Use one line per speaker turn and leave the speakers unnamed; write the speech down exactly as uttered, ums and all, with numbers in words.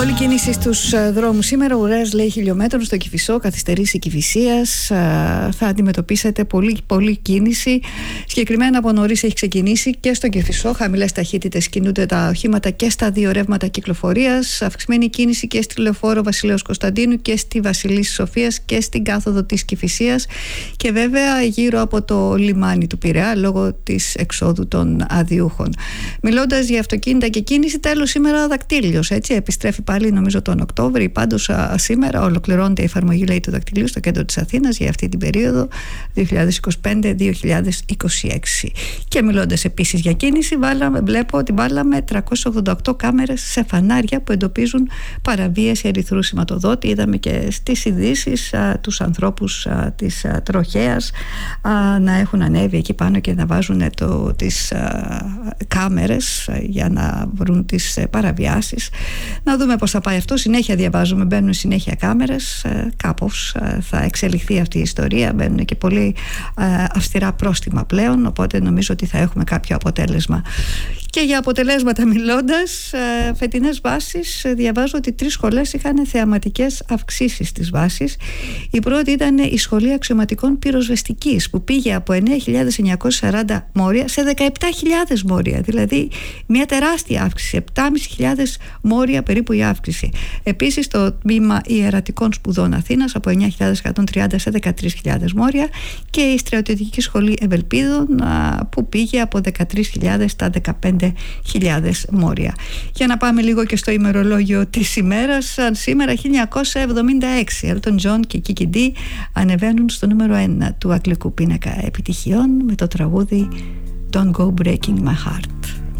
Όλη κίνηση στους δρόμους σήμερα, ουρές λέει χιλιόμετρων στο Κηφισό, καθυστερήσει Κηφισίας. Θα αντιμετωπίσετε πολύ, πολύ κίνηση. Συγκεκριμένα από νωρίς έχει ξεκινήσει και στο Κηφισό. Χαμηλές ταχύτητες κινούνται τα οχήματα και στα δύο ρεύματα κυκλοφορίας. Αυξημένη κίνηση και στη Λεωφόρο Βασιλέως Κωνσταντίνου και στη Βασιλίσσης Σοφίας και στην κάθοδο της Κηφισίας. Και βέβαια γύρω από το λιμάνι του Πειραιά λόγω της εξόδου των αδειούχων. Μιλώντας για αυτοκίνητα και κίνηση, τέλος σήμερα δακτύλιος. Έτσι, επιστρέφει πάλι νομίζω τον Οκτώβρη. Πάντως α, σήμερα ολοκληρώνεται η εφαρμογή λέει, του δακτυλίου στο κέντρο της Αθήνας για αυτή την περίοδο δύο χιλιάδες είκοσι πέντε δύο χιλιάδες είκοσι έξι. Και μιλώντας επίσης για κίνηση, βάλαμε, βλέπω ότι βάλαμε τριακόσιες ογδόντα οκτώ κάμερες σε φανάρια που εντοπίζουν παραβίαση ερυθρού σηματοδότη. Είδαμε και στις ειδήσεις α, τους ανθρώπους α, της α, τροχέας α, να έχουν ανέβει εκεί πάνω και να βάζουν το, τις α, κάμερες α, για να βρουν τις α, παραβιάσεις. Να δούμε πώς θα πάει αυτό. Συνέχεια διαβάζουμε, μπαίνουν συνέχεια κάμερες. Κάπως θα εξελιχθεί αυτή η ιστορία. Μπαίνουν και πολύ αυστηρά πρόστιμα πλέον. Οπότε νομίζω ότι θα έχουμε κάποιο αποτέλεσμα. Και για αποτελέσματα μιλώντας, φετινές βάσεις, διαβάζω ότι τρεις σχολές είχαν θεαματικές αυξήσεις στις βάσεις. Η πρώτη ήταν η Σχολή Αξιωματικών Πυροσβεστικής, που πήγε από εννέα χιλιάδες εννιακόσια σαράντα μόρια σε δεκαεπτά χιλιάδες μόρια. Δηλαδή μια τεράστια αύξηση, επτά χιλιάδες πεντακόσια μόρια περίπου η αύξηση. Επίσης το τμήμα Ιερατικών Σπουδών Αθήνας από εννέα χιλιάδες εκατόν τριάντα σε δεκατρείς χιλιάδες μόρια, και η Στρατιωτική Σχολή Ευελπίδων που πήγε από δεκατρείς χιλιάδες στα δεκαπέντε χιλιάδες μόρια. Για να πάμε λίγο και στο ημερολόγιο της ημέρας, σήμερα χίλια εννιακόσια εβδομήντα έξι Elton John και Kiki D ανεβαίνουν στο νούμερο ένα του αγγλικού πίνακα επιτυχιών με το τραγούδι Don't Go Breaking My Heart.